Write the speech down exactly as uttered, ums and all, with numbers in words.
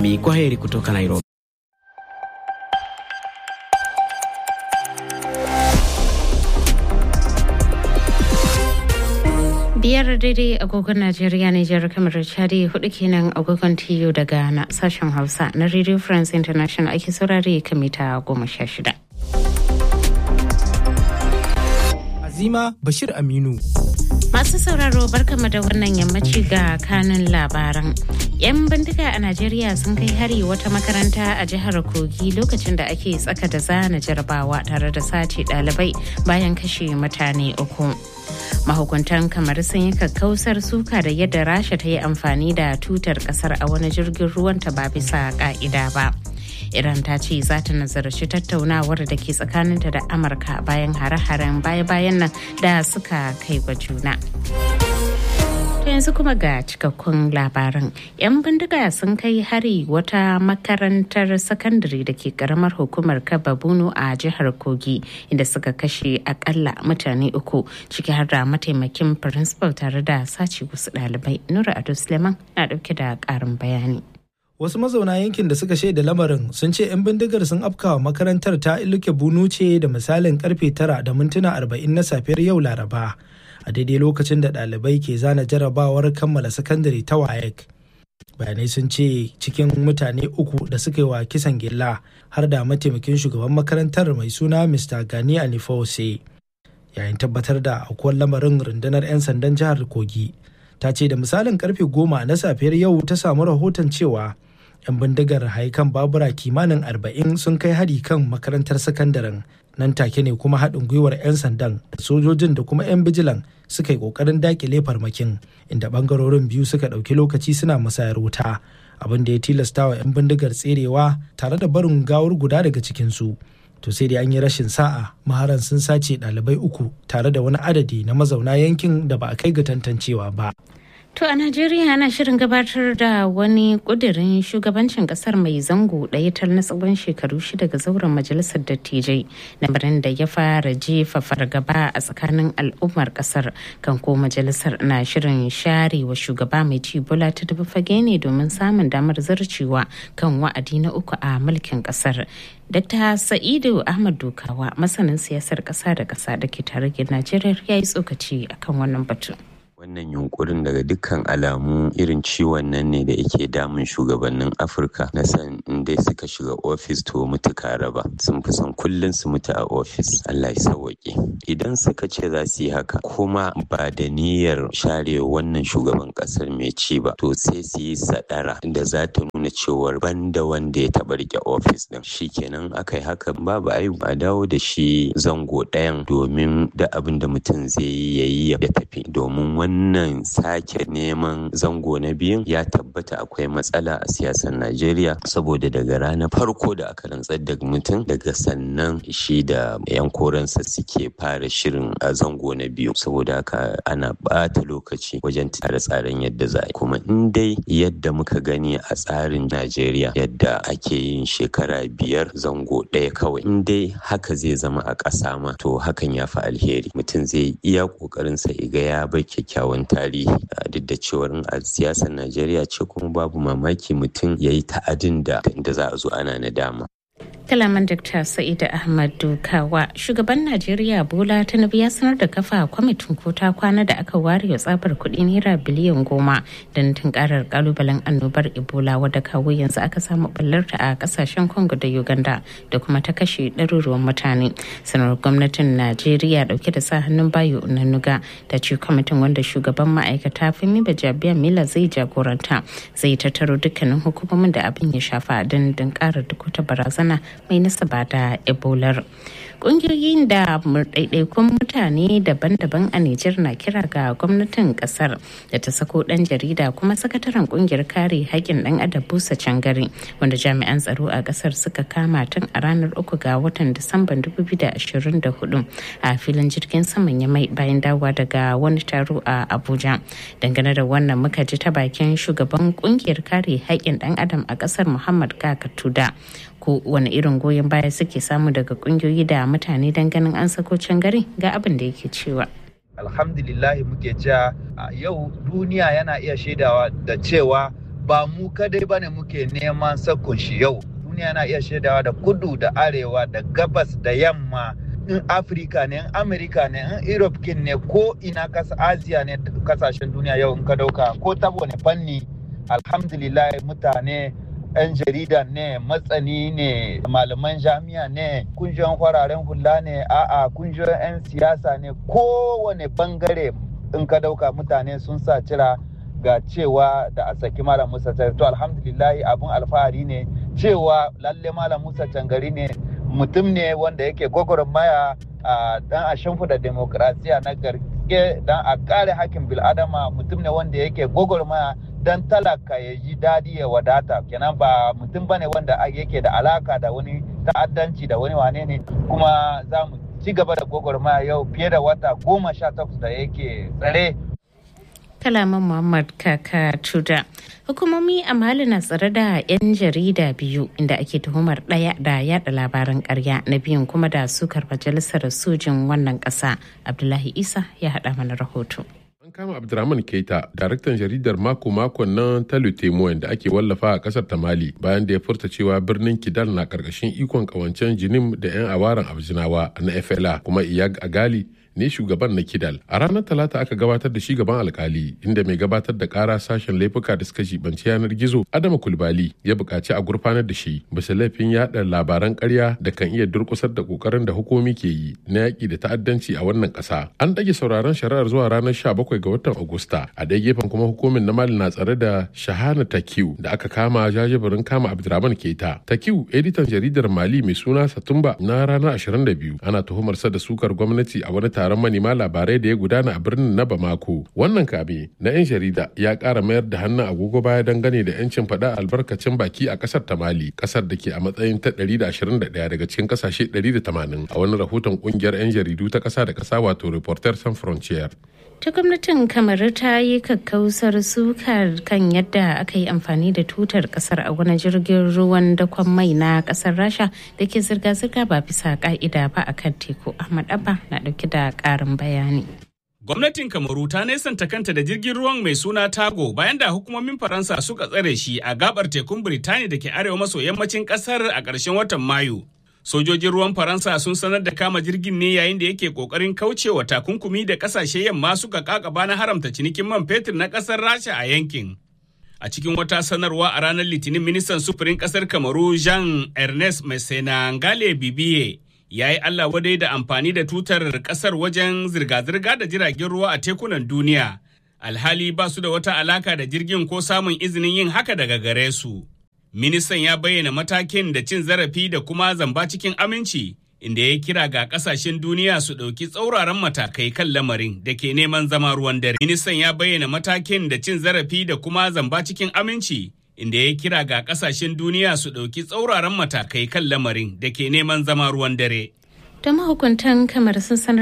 Mi kwaheri kutoka Nairobi. Biyar daidai agogon Najeriya, Nijar, kamar Chadi, hudu kenan agogon Tiyo da Ghana, sashen Hausa na Radio France International ake saurare kamita goma sha shida. Azima Bashir Aminu. Masu sauraro barkama da wannan yammaci ga kanun labaran. 'Yan bindiga a Najeriya sun kai hari wata makaranta a jihar Kogi lokacin da ake tsaka da zana jarabawa tare da sace ɗalibai bayan kashe mutane uku. Mahukuntan kamar sun yi kakkausar suka da yadda Rasha ta yi amfani da tutar kasar a wani jirgin ruwanta ba bisa ka'ida ba. Iran ta ce za ta nazarci tattaunawar da ke tsakaninta da Amurka bayan hare-haren baya-bayan nan da suka kai wa juna. To yanzu kuma ga cikakkun labaran. 'Yan bindiga sun kai hari wata makarantar sakandare da ke karamar hukumar Kababuno a jihar Kogi inda suka kashe akalla mutane uku ciki har da mataimakin principal tare da sace wasu ɗalibai. Nura Ado Suleiman na ɗauke da ƙarin bayani. Wasu mazauna yankin da suka shaida lamarin sun ce 'yan bindigar sun afkawa makarantar ta Iluke Bunu ce da misalin karfe tara da mintuna arba'in na safiyar yau Laraba. A daidai lokacin da ɗalibai ke zana jarabawar kammala sakandare ta WAEC. Bayanai sun ce cikin mutane uku da suka yi wa kisan gilla har da mataimakin shugaban makarantar mai suna Mister Gani Anifose. Yayin tabbatar da aukuwar lamarin, rundunar 'yan sandan jihar Kogi ta ce da misalin karfe goma na safiyar yau ta samu rahoton cewa 'yan bindigar haikan babura kimanin arba'in sun kai hari kan makarantar sakandaren. Nan take ne kuma haɗin gwiwar 'yan sandan da sojojin da kuma 'yan bijilan suka yi ƙoƙarin dakile farmakin, inda ɓangarorin biyu suka ɗauki lokaci suna musayar wuta, abin da ya tilasta wa 'yan bindigar tserewa tare da barin gawar guda daga cikinsu. To sai dai an yi rashin sa'a, maharan sun sace ɗalibai uku tare da wani adadi na mazauna yankin da ba a kai ga tantancewa ba. To a Najeriya ana shirin gabatar da wani kudirin shugabancin kasar mai zango ɗaya tal na tsawon shekaru shida ga zauren majalisar dattijai, lamarin da ya fara jefa fargaba a tsakanin al'ummar kasar kan ko majalisar na shirin share wa shugaba mai ci Bola Tinubu fage ne domin samun damar zarcewa kan wa'adi na uku a mulkin kasar. Dakta Sa'idu Ahmad Dukawa, masanin siyasar ƙasa da ƙasa da ke tarayyar Najeriya, ya yi tsokaci akan wannan batu. Wannan yunkurin daga dukkan alamu irin ciwon nan ne da yake damun shugabannin Afirka na san inda suka shiga ofis to mutu raba, sun fi son kullum su mutu a ofis. Allah ya sauwaƙe. Idan suka ce za su yi haka kuma ba da niyyar share wannan shugaban ƙasar mai ci ba, to sai su yi sadara da za ta nuna cewar banda wanda ya taɓa rike ofis ɗin. Shikenan aka yi haka babu ayu a dawo da shi zango ɗayan domin da abin da mutum zai yi ya yi ya tafi, domin wani wannan sake neman zango na biyun ya tabbata akwai matsala a siyasar Najeriya, saboda daga ranar farko da aka rantsar da mutum daga sannan shi da yan koransa suke fara shirin a zango na biyu, saboda haka ana bata lokaci wajen tsare-tsaren yadda za a yi. Kuma in dai yadda muka gani a tsarin Najeriya yadda ake yin shekara biyar zango ɗaya kawai, in dai haka zai zama a ƙasa ma to hakan ya fi alheri. Mutum zai iya ƙoƙarinsa ya ga ya bar kyakkyawan kyakkyawan tarihi, duk da cewar a siyasar Najeriya ce kuma babu mamaki mutum ya yi ta'adin da za a zo ana nadama. Kalaman Dakta Sa'idu Ahmad Dukawa. Shugaban Najeriya Bola Tinubu ya sanar da kafa kwamitin kota kwana da aka ware wa tsabar kuɗi naira biliyan goma don tunkarar kalubalen annobar Ebola wadda kawo yanzu aka samu ɓallarta a ƙasashen Congo da Uganda da kuma ta kashe ɗaruruwan mutane. Sanar gwamnatin Najeriya ɗauke da sa hannun Bayo Onanuga ta ce kwamitin, wanda shugaban ma'aikata Femi Bajabiya Mila zai jagoranta, zai tattaro dukkanin hukumomin da abin ya shafa don tunkarar duk wata barazana mai nasaba da ebolar. Ƙungiyoyin da ɗaiɗaikun mutane daban-daban a Nijar na kira ga gwamnatin ƙasar da ta sako ɗan jarida kuma sakataren ƙungiyar kare haƙƙin ɗan adam Busa Cangari, wanda jami'an tsaro a ƙasar suka kama tun a ranar uku ga watan Disamban dubu biyu da ashirin da hudu a filin jirgin saman Yamai bayan dawowa daga wani taro a Abuja. Dangane da wannan muka ji ta bakin shugaban ƙungiyar kare haƙƙin ɗan adam a ƙasar Muhammad Kaka Tuda, ko wani irin goyon baya suke samu daga kungiyoyi da mutane don ganin an sako Cangari, ga abin da yake cewa. Alhamdulillah muke cewa yau duniya yana iya shaidawa da cewa ba mu kadai bane muke neman sakon shi yau. Duniya na iya shaidawa da kudu da arewa da gabas da yamma, in Afirka ne, in Amerika ne, in Europe kin ne, ko ina kasa Asia ne, kasashen duniya yau in ka dauka ko ta wani fanni, alhamdulillah mutane 'yan jarida ne, matsani ne, malaman jami'a ne, kungiyoyin fararen hula ne, a'a kungiyoyin 'yan siyasa ne, kowane bangare in ka dauka mutane sun sa cira ga cewa da a saki Malam Musa Cangari. To alhamdulillah abun alfahari ne cewa lalle Malam Musa Cangari ne mutum ne wanda yake gwagwarmaya a dan a shimfiɗa demokrasiya na garke dan a kare hakkin bil'adama, mutum ne wanda yake gwagwarmaya dan talaka ya ji daɗi ya wadata, kenan ba mutum bane wanda yake da alaka da wani ta'addanci da wani wane ne. Kuma za mu ci gaba da gwagwarmaya yau fiye da wata goma sha takwas da yake tsare. Kalaman Muhammad Kaka Tuda. Hukumomi a Mali na tsare da 'yan jarida biyu inda ake tuhumar ɗaya da yada labaran ƙarya, na biyun kuma da sukar majalisar sojin wannan ƙasa. Abdullahi Isa ya haɗa mana rahoto. An kama Abdurrahman Keita, daraktan jaridar mako-makon nan ta Lutemoyen da ake wallafa a kasar ta Mali, bayan da ya furta cewa birnin Kidal na karkashin ikon kawancen Jinim da 'yan awaran Abzinawa na F L A, kuma Iyag Agali ne shugaban na Kidal. A ranar Talata aka gabatar da shi gaban alkali, inda mai gabatar da kara sashen laifuka da suka jibanci yanar gizo Adama Kulbali ya buƙaci a gurfanar da shi bisa laifin yaɗa labaran ƙarya da kan iya durƙusar da ƙoƙarin da hukumi ke yi na yaƙi da ta'addanci a wannan ƙasa. An ɗage sauraron shari'ar zuwa ranar sha bakwai ga watan Agusta. A ɗaya gefen kuma hukumin na Mali na tsare da Shahana Takiu da aka kama jajibirin kama Abdurrahman Keita. Takiu editan jaridar Mali mai suna Satumba na ranar ashirin da biyu ana tuhumarsa da sukar gwamnati a wani taron manema labarai da ya gudana a birnin na Bamako. Wannan kame na 'yan jarida ya ƙara mayar da hannun agogo baya dangane da 'yancin faɗa albarkacin baki a ƙasar ta Mali, ƙasar da ke a matsayin ta ɗari da ashirin da ɗaya daga cikin ƙasashe ɗari da tamanin a wani rahoton ƙungiyar 'yan jaridu ta ƙasa da ƙasa wato Reporters Sans Frontières. Ta gwamnatin Kamaru ta yi kakkausar suka kan yadda aka yi amfani da tutar kasar a wani jirgin ruwan dakon mai na kasar Rasha da ke zirga-zirga ba bisa ka'ida ba a kan teku. Ahmad Abba na dauke da karin bayani. Gwamnatin Kamaru ta nesanta kanta da jirgin ruwan mai suna Tago bayan da hukumomin Faransa suka tsare shi a gabar tekun Birtaniya da ke arewa maso yammacin kasar a ƙarshen watan Mayu. Sojojin ruwan Faransa sun sanar da kama jirgin ne yayin da yake kokarin kaucewa takunkumi da kasashe yamma suka kakaba na haramta cinikin man fetur na kasar Rasha a yankin. A cikin wata sanarwa a ranar Litinin, ministan sufurin kasar Kamaru Jean Ernest Mesena Ngale Bibiye ya yi Allah wadai da amfani da tutar kasar wajen zirga-zirga da jiragen ruwa a tekunan duniya. Alhali ba su da wata alaka da jirgin ko samun izinin yin haka daga gare su. Ministan ya bayyana matakin da cin zarafi da kuma zamba cikin aminci, inda ya kira ga kasashen duniya su ɗauki tsauraran matakai kan lamarin da ke neman zama ruwan dare. Ministan ya bayyana matakin da cin zarafi da kuma zamba cikin aminci, inda ya kira ga kasashen duniya su ɗauki tsauraran matakai kan lamarin da ke neman zama ruwan dare. Da mahukuntan Kamar sun sanar